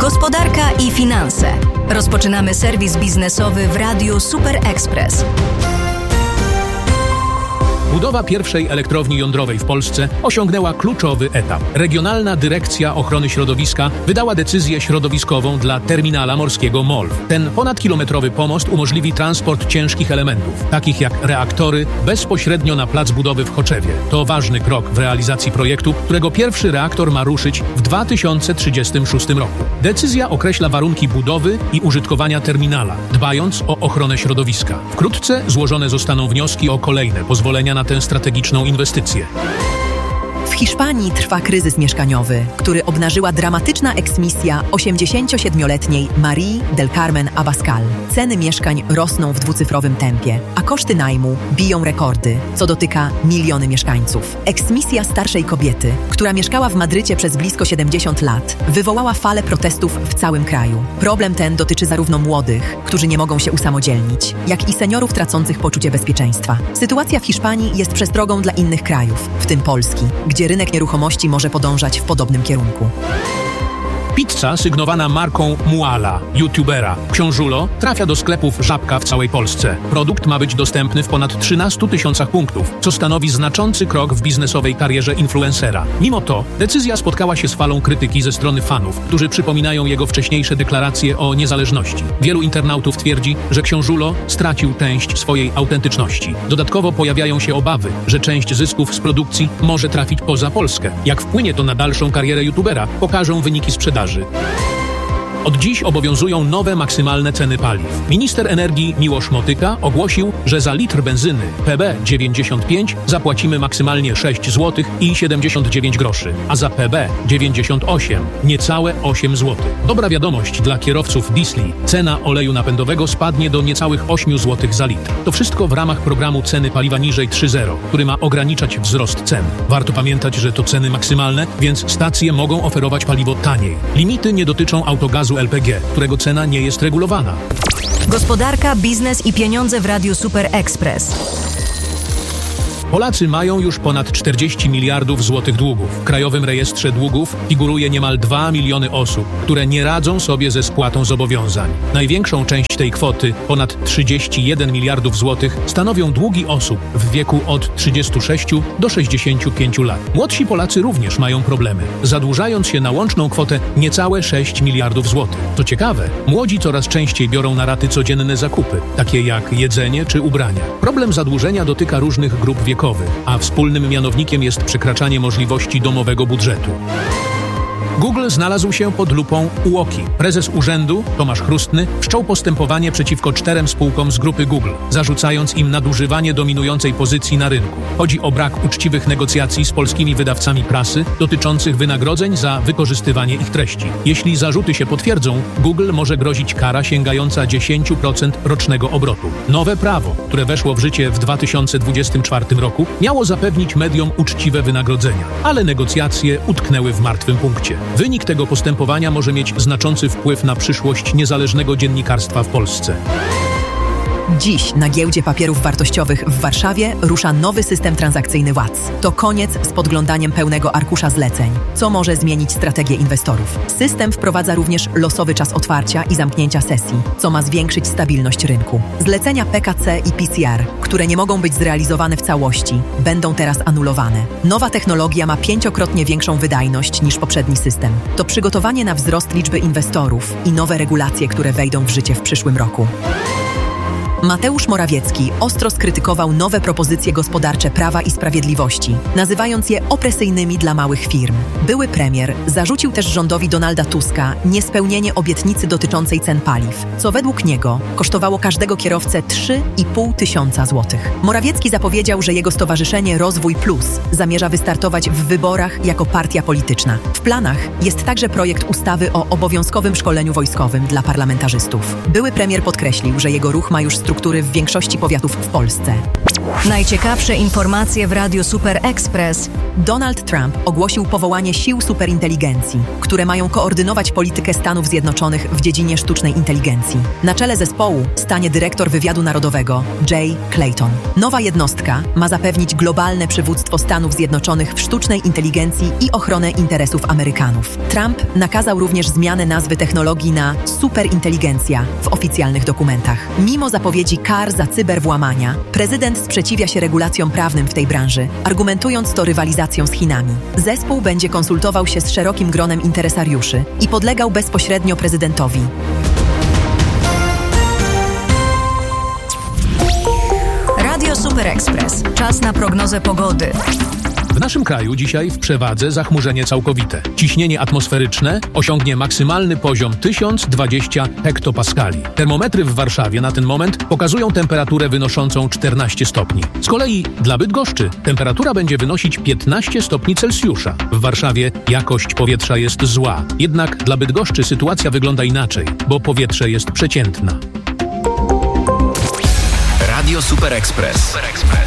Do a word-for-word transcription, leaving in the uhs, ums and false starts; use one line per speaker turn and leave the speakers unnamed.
Gospodarka i finanse. Rozpoczynamy serwis biznesowy w Radiu Super Express.
Budowa pierwszej elektrowni jądrowej w Polsce osiągnęła kluczowy etap. Regionalna Dyrekcja Ochrony Środowiska wydała decyzję środowiskową dla terminala morskiego MOL. Ten ponadkilometrowy pomost umożliwi transport ciężkich elementów, takich jak reaktory, bezpośrednio na plac budowy w Choczewie. To ważny krok w realizacji projektu, którego pierwszy reaktor ma ruszyć w dwa tysiące trzydziestym szóstym roku. Decyzja określa warunki budowy i użytkowania terminala, dbając o ochronę środowiska. Wkrótce złożone zostaną wnioski o kolejne pozwolenia na tę strategiczną inwestycję.
W Hiszpanii trwa kryzys mieszkaniowy, który obnażyła dramatyczna eksmisja osiemdziesięciosiedmioletniej Marii del Carmen Abascal. Ceny mieszkań rosną w dwucyfrowym tempie, a koszty najmu biją rekordy, co dotyka miliony mieszkańców. Eksmisja starszej kobiety, która mieszkała w Madrycie przez blisko siedemdziesiąt lat, wywołała falę protestów w całym kraju. Problem ten dotyczy zarówno młodych, którzy nie mogą się usamodzielnić, jak i seniorów tracących poczucie bezpieczeństwa. Sytuacja w Hiszpanii jest przestrogą dla innych krajów, w tym Polski, gdzie rynek nieruchomości może podążać w podobnym kierunku.
Pizza sygnowana marką Muala, youtubera Książulo, trafia do sklepów Żabka w całej Polsce. Produkt ma być dostępny w ponad trzynastu tysiącach punktów, co stanowi znaczący krok w biznesowej karierze influencera. Mimo to decyzja spotkała się z falą krytyki ze strony fanów, którzy przypominają jego wcześniejsze deklaracje o niezależności. Wielu internautów twierdzi, że Książulo stracił część swojej autentyczności. Dodatkowo pojawiają się obawy, że część zysków z produkcji może trafić poza Polskę. Jak wpłynie to na dalszą karierę youtubera, pokażą wyniki sprzedaży. Od dziś obowiązują nowe maksymalne ceny paliw. Minister energii Miłosz Motyka ogłosił, że za litr benzyny P B dziewięćdziesiąt pięć zapłacimy maksymalnie sześć złotych i siedemdziesiąt dziewięć groszy, a za P B dziewięćdziesiąt osiem niecałe osiem złotych. Dobra wiadomość dla kierowców diesli. Cena oleju napędowego spadnie do niecałych osiem złotych za litr. To wszystko w ramach programu ceny paliwa niżej trzy zero, który ma ograniczać wzrost cen. Warto pamiętać, że to ceny maksymalne, więc stacje mogą oferować paliwo taniej. Limity nie dotyczą autogazu L P G, którego cena nie jest regulowana.
Gospodarka, biznes i pieniądze w Radiu Super Express.
Polacy mają już ponad czterdzieści miliardów złotych długów. W Krajowym Rejestrze Długów figuruje niemal dwa miliony osób, które nie radzą sobie ze spłatą zobowiązań. Największą część tej kwoty, ponad trzydzieści jeden miliardów złotych, stanowią długi osób w wieku od trzydziestu sześciu do sześćdziesięciu pięciu lat. Młodsi Polacy również mają problemy, zadłużając się na łączną kwotę niecałe sześć miliardów złotych. Co ciekawe, młodzi coraz częściej biorą na raty codzienne zakupy, takie jak jedzenie czy ubrania. Problem zadłużenia dotyka różnych grup wiekowych, a wspólnym mianownikiem jest przekraczanie możliwości domowego budżetu. Google znalazł się pod lupą U O K I. Prezes urzędu, Tomasz Chrustny, wszczął postępowanie przeciwko czterem spółkom z grupy Google, zarzucając im nadużywanie dominującej pozycji na rynku. Chodzi o brak uczciwych negocjacji z polskimi wydawcami prasy dotyczących wynagrodzeń za wykorzystywanie ich treści. Jeśli zarzuty się potwierdzą, Google może grozić kara sięgająca dziesięć procent rocznego obrotu. Nowe prawo, które weszło w życie w dwa tysiące dwudziestym czwartym roku, miało zapewnić mediom uczciwe wynagrodzenia, ale negocjacje utknęły w martwym punkcie. Wynik tego postępowania może mieć znaczący wpływ na przyszłość niezależnego dziennikarstwa w Polsce.
Dziś na Giełdzie Papierów Wartościowych w Warszawie rusza nowy system transakcyjny W A C. To koniec z podglądaniem pełnego arkusza zleceń, co może zmienić strategię inwestorów. System wprowadza również losowy czas otwarcia i zamknięcia sesji, co ma zwiększyć stabilność rynku. Zlecenia P K C i P C R, które nie mogą być zrealizowane w całości, będą teraz anulowane. Nowa technologia ma pięciokrotnie większą wydajność niż poprzedni system. To przygotowanie na wzrost liczby inwestorów i nowe regulacje, które wejdą w życie w przyszłym roku. Mateusz Morawiecki ostro skrytykował nowe propozycje gospodarcze Prawa i Sprawiedliwości, nazywając je opresyjnymi dla małych firm. Były premier zarzucił też rządowi Donalda Tuska niespełnienie obietnicy dotyczącej cen paliw, co według niego kosztowało każdego kierowcę trzy i pół tysiąca złotych. Morawiecki zapowiedział, że jego stowarzyszenie Rozwój Plus zamierza wystartować w wyborach jako partia polityczna. W planach jest także projekt ustawy o obowiązkowym szkoleniu wojskowym dla parlamentarzystów. Były premier podkreślił, że jego ruch ma już struktury w większości powiatów w Polsce.
Najciekawsze informacje w Radiu Super Express.
Donald Trump ogłosił powołanie sił superinteligencji, które mają koordynować politykę Stanów Zjednoczonych w dziedzinie sztucznej inteligencji. Na czele zespołu stanie dyrektor wywiadu narodowego Jay Clayton. Nowa jednostka ma zapewnić globalne przywództwo Stanów Zjednoczonych w sztucznej inteligencji i ochronę interesów Amerykanów. Trump nakazał również zmianę nazwy technologii na superinteligencja w oficjalnych dokumentach. Mimo zapowiedzi kar za cyberwłamania, prezydent sprzeciwia się regulacjom prawnym w tej branży, argumentując to rywalizacją z Chinami. Zespół będzie konsultował się z szerokim gronem interesariuszy i podlegał bezpośrednio prezydentowi.
Radio Super Express. Czas na prognozę pogody.
W naszym kraju dzisiaj w przewadze zachmurzenie całkowite. Ciśnienie atmosferyczne osiągnie maksymalny poziom tysiąc dwadzieścia hektopaskali. Termometry w Warszawie na ten moment pokazują temperaturę wynoszącą czternaście stopni. Z kolei dla Bydgoszczy temperatura będzie wynosić piętnaście stopni Celsjusza. W Warszawie jakość powietrza jest zła. Jednak dla Bydgoszczy sytuacja wygląda inaczej, bo powietrze jest przeciętna.
Radio Super Express.